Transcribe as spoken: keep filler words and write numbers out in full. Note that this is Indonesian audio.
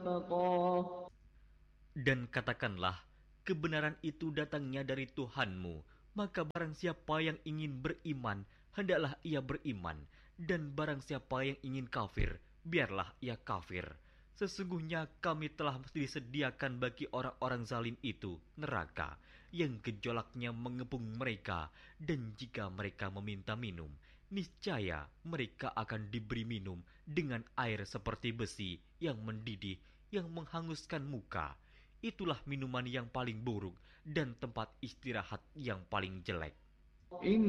مرفقا. Dan katakanlah, kebenaran itu datangnya dari Tuhanmu, maka barang siapa yang ingin beriman, hendaklah ia beriman, dan barang siapa yang ingin kafir, biarlah ia kafir. Sesungguhnya kami telah disediakan bagi orang-orang zalim itu neraka, yang gejolaknya mengepung mereka, dan jika mereka meminta minum, niscaya mereka akan diberi minum dengan air seperti besi yang mendidih, yang menghanguskan muka. Itulah minuman yang paling buruk dan tempat istirahat yang paling jelek.